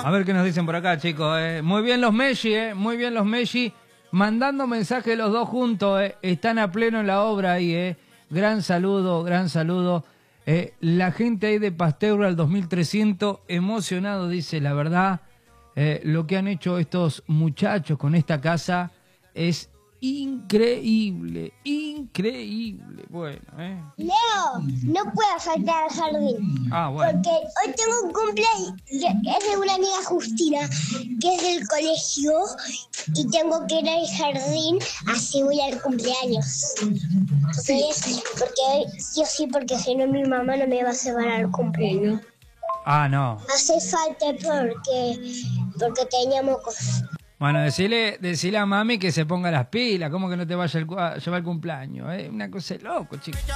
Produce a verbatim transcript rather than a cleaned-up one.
A ver qué nos dicen por acá, chicos. Eh. Muy bien los Messi, eh. Muy bien los Messi. Mandando mensajes los dos juntos, eh. Están a pleno en la obra ahí, eh. Gran saludo, gran saludo. Eh, la gente ahí de Pasteur al dos mil trescientos, emocionado, dice, la verdad, eh, lo que han hecho estos muchachos con esta casa es increíble, increíble. Bueno, ¿eh? Leo, no puedo faltar al jardín. Ah, bueno. Porque hoy tengo un cumpleaños, es de una amiga Justina, que es del colegio, y tengo que ir al jardín, así voy al cumpleaños. Entonces, porque hoy, sí o sí, porque si no mi mamá no me va a llevar al cumpleaños. Ah, no. Hace falta porque, porque tenía mocos. Bueno, decile, decile a mami que se ponga las pilas, ¿cómo que no te vaya a llevar el cumpleaños? Es eh? una cosa de loco, chicos.